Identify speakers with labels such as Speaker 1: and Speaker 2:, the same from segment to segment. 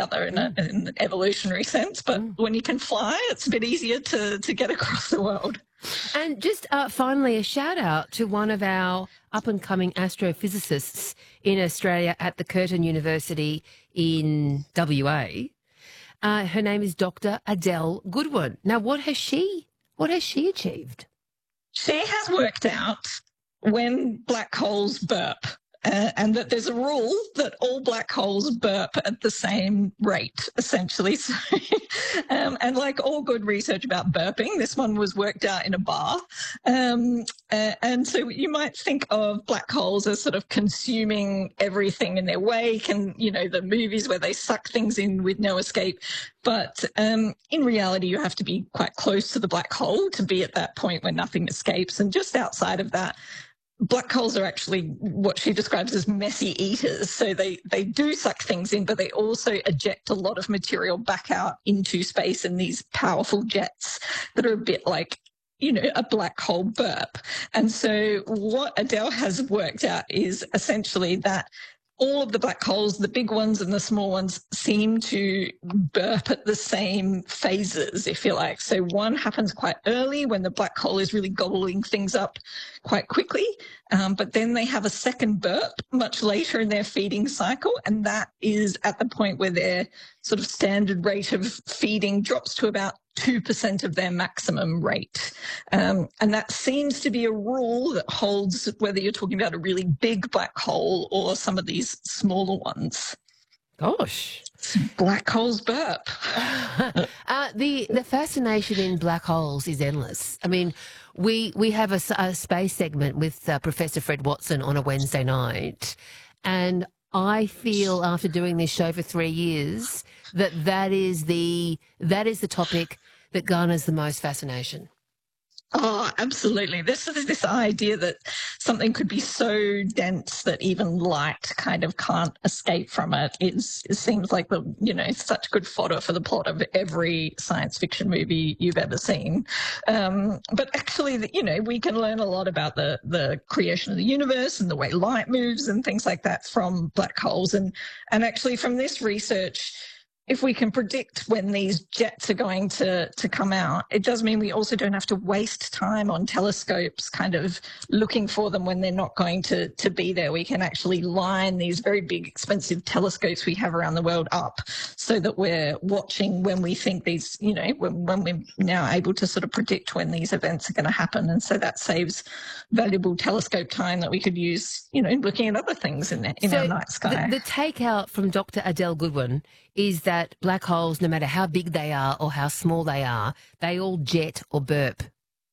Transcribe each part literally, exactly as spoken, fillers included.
Speaker 1: other in, a, in an evolutionary sense. But mm. when you can fly, it's a bit easier to, to get across the world.
Speaker 2: And just uh, finally, a shout out to one of our up-and-coming astrophysicists in Australia at the Curtin University in W A. Uh, her name is Doctor Adele Goodwin. Now, what has she, what has she achieved?
Speaker 1: She has worked out when black holes burp. Uh, and that there's a rule that all black holes burp at the same rate, essentially. So, um, and like all good research about burping, this one was worked out in a bar. Um, uh, and so you might think of black holes as sort of consuming everything in their wake and, you know, the movies where they suck things in with no escape. But um, in reality, you have to be quite close to the black hole to be at that point where nothing escapes. And just outside of that, black holes are actually what she describes as messy eaters. So they, they do suck things in, but they also eject a lot of material back out into space in these powerful jets that are a bit like, you know, a black hole burp. And so what Adele has worked out is essentially that all of the black holes, the big ones and the small ones, seem to burp at the same phases, if you like. So one happens quite early when the black hole is really gobbling things up quite quickly. Um, but then they have a second burp much later in their feeding cycle. And that is at the point where their sort of standard rate of feeding drops to about two percent of their maximum rate. Um, and that seems to be a rule that holds whether you're talking about a really big black hole or some of these smaller ones.
Speaker 2: Gosh.
Speaker 1: Black holes burp.
Speaker 2: uh, the the fascination in black holes is endless. I mean, we we have a, a space segment with uh, Professor Fred Watson on a Wednesday night, and I feel after doing this show for three years that that is the that is the topic that garners the most fascination.
Speaker 1: Oh, absolutely. This is this idea that something could be so dense that even light kind of can't escape from it. It's, it seems like the, you know, such good fodder for the plot of every science fiction movie you've ever seen. Um, but actually, you know, we can learn a lot about the, the creation of the universe and the way light moves and things like that from black holes. And, and actually from this research, if we can predict when these jets are going to, to come out, it does mean we also don't have to waste time on telescopes kind of looking for them when they're not going to, to be there. We can actually line these very big, expensive telescopes we have around the world up so that we're watching when we think these, you know, when, when we're now able to sort of predict when these events are going to happen. And so that saves valuable telescope time that we could use, you know, looking at other things in, the, in
Speaker 2: so
Speaker 1: our night sky.
Speaker 2: The, the takeout from Doctor Adele Goodwin is that black holes, no matter how big they are or how small they are, they all jet or burp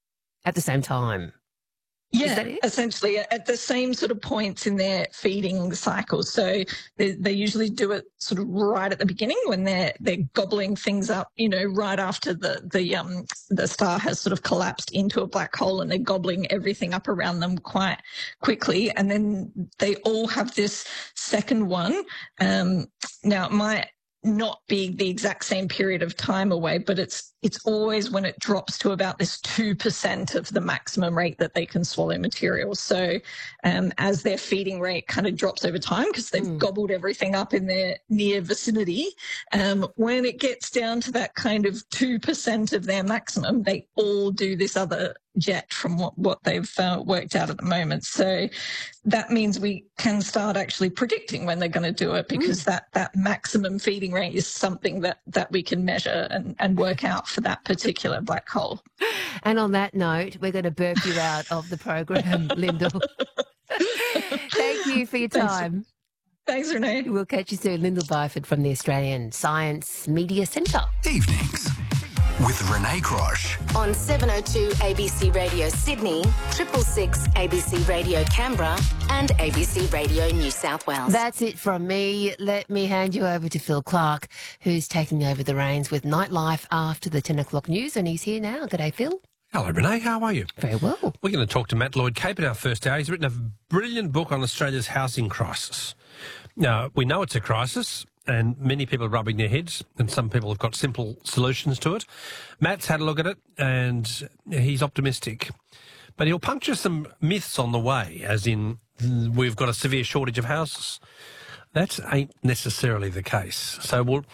Speaker 2: at the same time.
Speaker 1: Yeah, essentially at the same sort of points in their feeding cycle. So they, they usually do it sort of right at the beginning when they're they're gobbling things up, you know, right after the the um the star has sort of collapsed into a black hole, and they're gobbling everything up around them quite quickly. And then they all have this second one. Um, now, it might not be the exact same period of time away, but it's it's always when it drops to about this two percent of the maximum rate that they can swallow material. So um, as their feeding rate kind of drops over time because they've mm. gobbled everything up in their near vicinity, um, when it gets down to that kind of two percent of their maximum, they all do this other jet from what, what they've uh, worked out at the moment. So that means we can start actually predicting when they're going to do it, because mm. that, that maximum feeding rate is something that, that we can measure and, and work out for that particular black hole.
Speaker 2: And on that note, we're going to burp you out of the program, Lyndall. Thank you for your time.
Speaker 1: Thanks, Renee.
Speaker 2: We'll catch you soon. Lyndall Byford from the Australian Science Media Centre.
Speaker 3: Evenings with Renee Crosh.
Speaker 4: On seven oh two A B C Radio Sydney, triple six A B C Radio Canberra and A B C Radio New South Wales.
Speaker 2: That's it from me. Let me hand you over to Phil Clark, who's taking over the reins with Nightlife after the ten o'clock news, and he's here now. G'day, Phil.
Speaker 5: Hello, Renee. How are you?
Speaker 2: Very well.
Speaker 5: We're going to talk to Matt Lloyd-Cape in our first hour. He's written a brilliant book on Australia's housing crisis. Now, we know it's a crisis, and many people are rubbing their heads, and some people have got simple solutions to it. Matt's had a look at it, and he's optimistic. But he'll puncture some myths on the way, as in we've got a severe shortage of houses. That ain't necessarily the case. So we'll